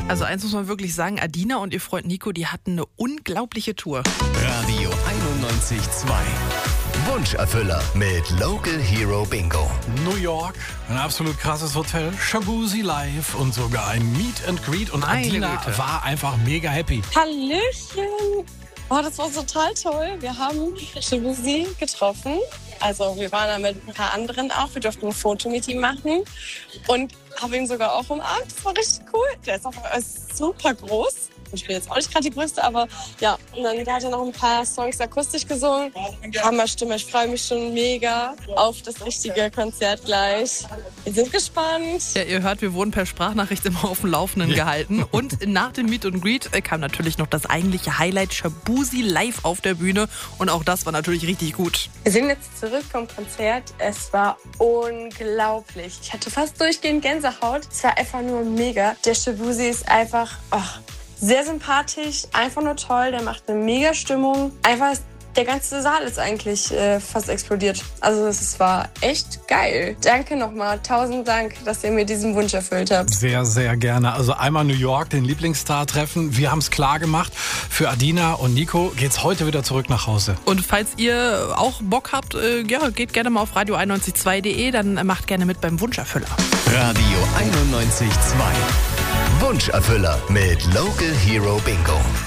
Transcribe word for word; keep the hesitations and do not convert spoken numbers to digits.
Also eins muss man wirklich sagen, Adina und ihr Freund Nico, die hatten eine unglaubliche Tour. Radio einundneunzig Komma zwei. Wunscherfüller mit Local Hero Bingo. New York, ein absolut krasses Hotel, Shabuzi Live und sogar ein Meet and Greet. Und Meine Adina Güte. war einfach mega happy. Hallöchen! Oh, das war total toll. Wir haben Shabuzi getroffen. Also wir waren da mit ein paar anderen auch. Wir durften ein Foto mit ihm machen und haben ihn sogar auch umarmt. Das war richtig cool. Der ist auch super groß. Ich bin jetzt auch nicht gerade die Größte, aber ja. Und dann hat er noch ein paar Songs akustisch gesungen. Hammerstimme. Ich freue mich schon mega auf das richtige Konzert gleich. Wir sind gespannt. Ja, ihr hört, wir wurden per Sprachnachricht immer auf dem Laufenden Ja. gehalten. Und nach dem Meet and Greet äh, kam natürlich noch das eigentliche Highlight, Shabuzi live auf der Bühne. Und auch das war natürlich richtig gut. Wir sind jetzt zurück vom Konzert. Es war unglaublich. Ich hatte fast durchgehend Gänsehaut. Es war einfach nur mega. Der Shabuzi ist einfach ach, sehr sympathisch, einfach nur toll. Der macht eine mega Stimmung. Einfach der ganze Saal ist eigentlich äh, fast explodiert. Also es war echt geil. Danke nochmal. Tausend Dank, dass ihr mir diesen Wunsch erfüllt habt. Sehr, sehr gerne. Also einmal New York, den Lieblingsstar treffen. Wir haben es klar gemacht. Für Adina und Nico geht's heute wieder zurück nach Hause. Und falls ihr auch Bock habt, äh, ja, geht gerne mal auf radio einundneunzig Komma zwei punkt de, dann äh, macht gerne mit beim Wunscherfüller. Radio einundneunzig Komma zwei. Wunscherfüller mit Local Hero Bingo.